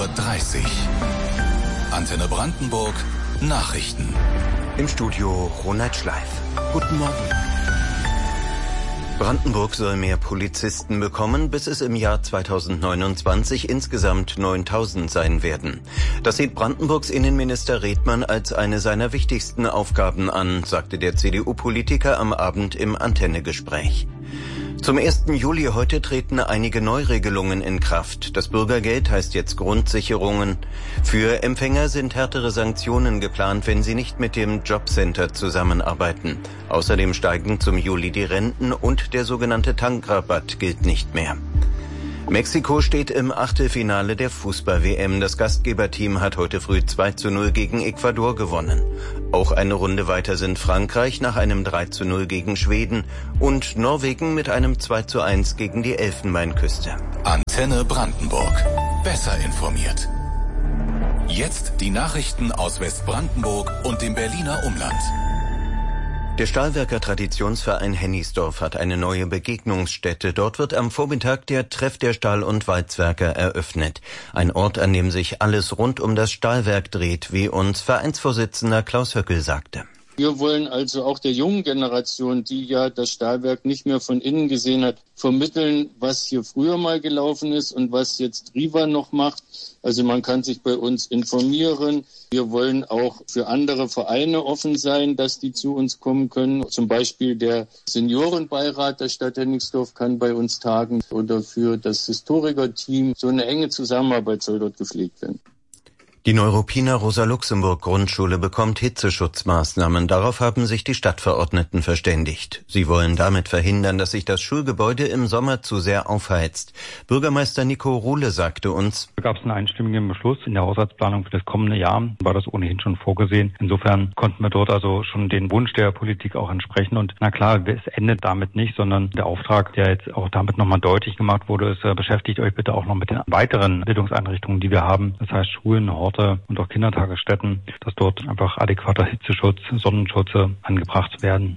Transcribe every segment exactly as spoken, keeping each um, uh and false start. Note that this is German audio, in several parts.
dreißig. Antenne Brandenburg Nachrichten. Im Studio Ronald Schleif. Guten Morgen. Brandenburg soll mehr Polizisten bekommen, bis es im Jahr zweitausendneunundzwanzig insgesamt neuntausend sein werden. Das sieht Brandenburgs Innenminister Redmann als eine seiner wichtigsten Aufgaben an, sagte der C D U-Politiker am Abend im Antenne-Gespräch. Zum ersten Juli heute treten einige Neuregelungen in Kraft. Das Bürgergeld heißt jetzt Grundsicherungen. Für Empfänger sind härtere Sanktionen geplant, wenn sie nicht mit dem Jobcenter zusammenarbeiten. Außerdem steigen zum Juli die Renten und der sogenannte Tankrabatt gilt nicht mehr. Mexiko steht im Achtelfinale der Fußball-W M. Das Gastgeberteam hat heute früh zwei zu null gegen Ecuador gewonnen. Auch eine Runde weiter sind Frankreich nach einem drei zu null gegen Schweden und Norwegen mit einem zwei zu eins gegen die Elfenbeinküste. Antenne Brandenburg. Besser informiert. Jetzt die Nachrichten aus Westbrandenburg und dem Berliner Umland. Der Stahlwerker Traditionsverein Hennigsdorf hat eine neue Begegnungsstätte. Dort wird am Vormittag der Treff der Stahl- und Walzwerker eröffnet. Ein Ort, an dem sich alles rund um das Stahlwerk dreht, wie uns Vereinsvorsitzender Klaus Höckel sagte. Wir wollen also auch der jungen Generation, die ja das Stahlwerk nicht mehr von innen gesehen hat, vermitteln, was hier früher mal gelaufen ist und was jetzt Riva noch macht. Also man kann sich bei uns informieren. Wir wollen auch für andere Vereine offen sein, dass die zu uns kommen können. Zum Beispiel der Seniorenbeirat der Stadt Hennigsdorf kann bei uns tagen oder für das Historikerteam. So eine enge Zusammenarbeit soll dort gepflegt werden. Die Neuruppiner Rosa-Luxemburg-Grundschule bekommt Hitzeschutzmaßnahmen. Darauf haben sich die Stadtverordneten verständigt. Sie wollen damit verhindern, dass sich das Schulgebäude im Sommer zu sehr aufheizt. Bürgermeister Nico Ruhle sagte uns: Da gab es einen einstimmigen Beschluss. In der Haushaltsplanung für das kommende Jahr war das ohnehin schon vorgesehen. Insofern konnten wir dort also schon den Wunsch der Politik auch entsprechen. Und na klar, es endet damit nicht, sondern der Auftrag, der jetzt auch damit nochmal deutlich gemacht wurde, ist, beschäftigt euch bitte auch noch mit den weiteren Bildungseinrichtungen, die wir haben. Das heißt Schulen, Horte und auch Kindertagesstätten, dass dort einfach adäquater Hitzeschutz, Sonnenschutz angebracht werden.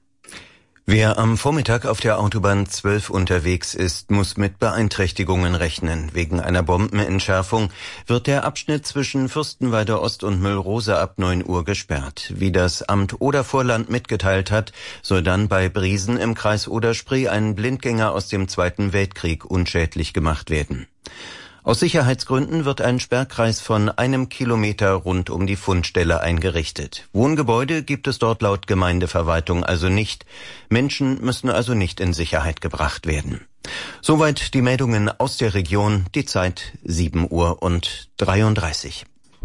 Wer am Vormittag auf der Autobahn zwölf unterwegs ist, muss mit Beeinträchtigungen rechnen. Wegen einer Bombenentschärfung wird der Abschnitt zwischen Fürstenwalde Ost und Müllrose ab neun Uhr gesperrt. Wie das Amt Oder-Vorland mitgeteilt hat, soll dann bei Briesen im Kreis Oder-Spree ein Blindgänger aus dem Zweiten Weltkrieg unschädlich gemacht werden. Aus Sicherheitsgründen wird ein Sperrkreis von einem Kilometer rund um die Fundstelle eingerichtet. Wohngebäude gibt es dort laut Gemeindeverwaltung also nicht. Menschen müssen also nicht in Sicherheit gebracht werden. Soweit die Meldungen aus der Region. Die Zeit sieben Uhr und dreiunddreißig.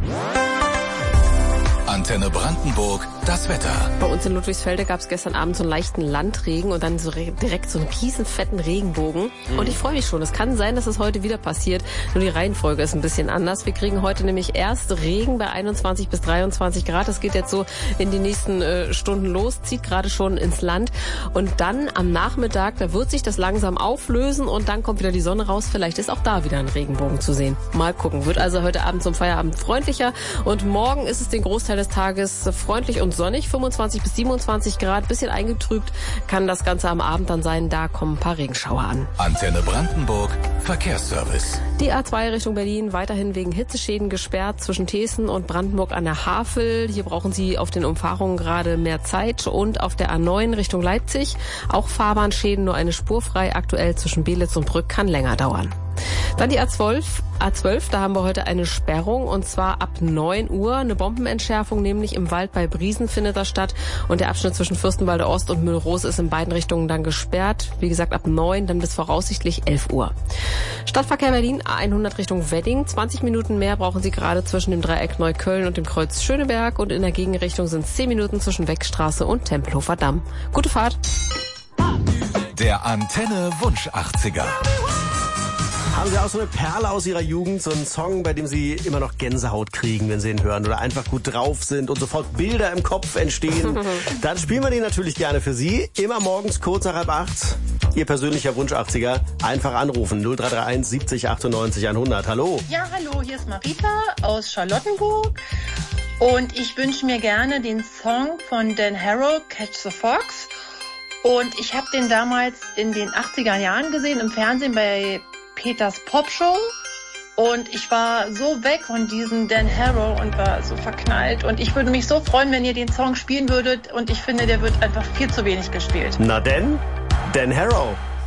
Antenne Brandenburg, das Wetter. Bei uns in Ludwigsfelde gab es gestern Abend so einen leichten Landregen und dann so re- direkt so einen riesen fetten Regenbogen. Mhm. Und ich freue mich schon. Es kann sein, dass es heute wieder passiert. Nur die Reihenfolge ist ein bisschen anders. Wir kriegen heute nämlich erst Regen bei einundzwanzig bis dreiundzwanzig Grad. Das geht jetzt so in die nächsten äh, Stunden los, zieht gerade schon ins Land. Und dann am Nachmittag, da wird sich das langsam auflösen und dann kommt wieder die Sonne raus. Vielleicht ist auch da wieder ein Regenbogen zu sehen. Mal gucken. Wird also heute Abend zum Feierabend freundlicher. Und morgen ist es den Großteil des Tages freundlich und sonnig, fünfundzwanzig bis siebenundzwanzig Grad, bisschen eingetrübt kann das Ganze am Abend dann sein, da kommen ein paar Regenschauer an. Antenne Brandenburg, Verkehrsservice. Die A zwei Richtung Berlin weiterhin wegen Hitzeschäden gesperrt zwischen Thesen und Brandenburg an der Havel. Hier brauchen Sie auf den Umfahrungen gerade mehr Zeit und auf der A neun Richtung Leipzig auch Fahrbahnschäden, nur eine Spur frei, aktuell zwischen Belitz und Brück kann länger dauern. Dann die A zwölf, A zwölf, da haben wir heute eine Sperrung und zwar ab neun Uhr. Eine Bombenentschärfung, nämlich im Wald bei Briesen findet das statt und der Abschnitt zwischen Fürstenwalde Ost und Müllrose ist in beiden Richtungen dann gesperrt. Wie gesagt, ab neun, dann bis voraussichtlich elf Uhr. Stadtverkehr Berlin, A hundert Richtung Wedding. zwanzig Minuten mehr brauchen Sie gerade zwischen dem Dreieck Neukölln und dem Kreuz Schöneberg und in der Gegenrichtung sind es zehn Minuten zwischen Weckstraße und Tempelhofer Damm. Gute Fahrt. Der Antenne Wunsch achtziger. Haben Sie auch so eine Perle aus Ihrer Jugend, so einen Song, bei dem Sie immer noch Gänsehaut kriegen, wenn Sie ihn hören oder einfach gut drauf sind und sofort Bilder im Kopf entstehen? Dann spielen wir den natürlich gerne für Sie. Immer morgens kurz nach halb acht. Ihr persönlicher Wunsch achtziger. Einfach anrufen. null drei drei eins siebzig achtundneunzig hundert. Hallo. Ja, hallo, hier ist Marita aus Charlottenburg. Und ich wünsche mir gerne den Song von Dan Harrow, Catch the Fox. Und ich habe den damals in den achtziger Jahren gesehen, im Fernsehen bei Peters Popshow. Und ich war so weg von diesem Dan Harrow und war so verknallt. Und ich würde mich so freuen, wenn ihr den Song spielen würdet. Und ich finde, der wird einfach viel zu wenig gespielt. Na denn, Dan Harrow.